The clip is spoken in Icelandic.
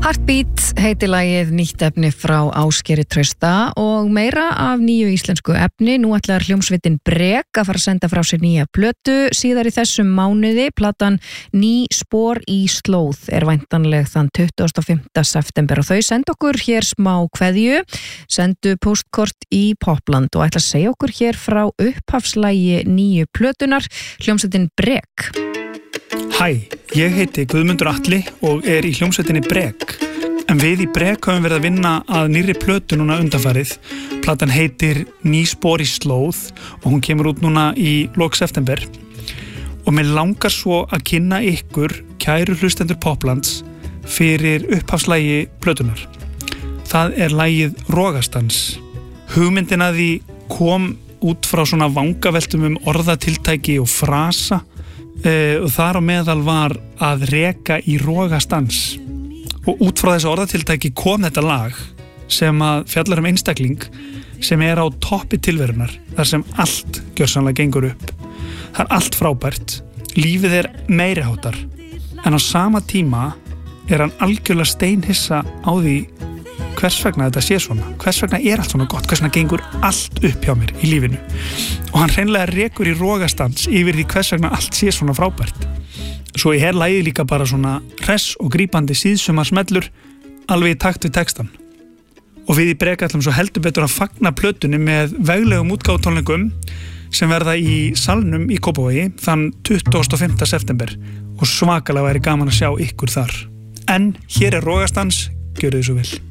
Heartbeat heiti lagið nýtt efni frá Ásgeiri Trausta og meira af nýju íslensku efni. Nú ætlar hljómsveitin Brek að fara að senda frá sér nýja plötu síðar í þessum mánuði. Platan Ný spor í slóð er væntanleg þann 25. september og þau senda okkur hér smá kveðju, sendu postkort í Popland og ætla að segja okkur hér frá upphafslægi nýju plötunar, hljómsveitin Brek. Hæ, ég heiti Guðmundur Atli og er í hljómsveitinni Brek. En við í Brek höfum verið að vinna að nýrri plötu núna undanfarið. Platan heitir Ný spor í slóð og hún kemur út núna í lok september. Og mér langar svo að kynna ykkur, kæru hlustendur Poplands, fyrir upphafslægi plötunar. Það er lagið Rogastans. Hugmyndin að því kom út frá svona vangaveltum orðatiltæki og frasa. Og þar á meðal var að reka í rogastans og út frá þessu orðatiltæki kom þetta lag sem að fjallar einstakling sem er á toppi tilverunar þar sem allt gjörsamlega gengur upp. Það er allt frábært, lífið er meiriháttar en á sama tíma er hann algjörlega steinhissa á því hvers vegna þetta sé svona, hvers vegna er allt svona gott, hvers vegna gengur allt upp hjá mér í lífinu og hann hreinlega rekur í rogastans yfir því hvers vegna allt sé svona frábært. Svo er lagið líka bara svona hress og grípandi síðsumar smellur alveg í takt við textan og við í Brek ætlum svo heldur betur að fagna plötunni með veglegum útgáfutónleikum sem verða í Salnum í Kópavogi þann 25. september og svakalega væri gaman að sjá ykkur þar. En hér er Rogastans, gjörið þið svo vel.